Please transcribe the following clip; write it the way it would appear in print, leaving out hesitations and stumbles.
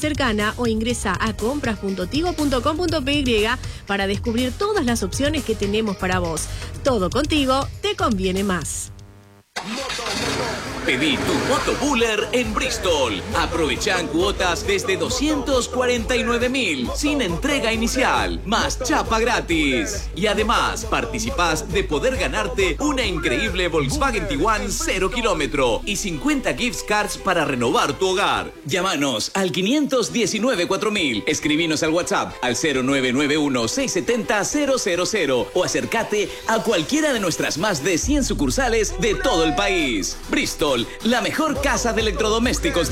cercana o ingresa a compras.tigo.com.py para descubrir todas las opciones que tenemos para vos. Todo contigo te conviene más. Pedí tu moto Buller en Bristol. Aprovechan cuotas desde 249.000 sin entrega inicial, más chapa gratis. Y además participás de poder ganarte una increíble Volkswagen Tiguan 0 kilómetro y 50 gift cards para renovar tu hogar. Llámanos al 519-4000. Escribinos al WhatsApp al 0991-670-000 o acércate a cualquiera de nuestras más de 100 sucursales de todo el país. Bristol, la mejor casa de electrodomésticos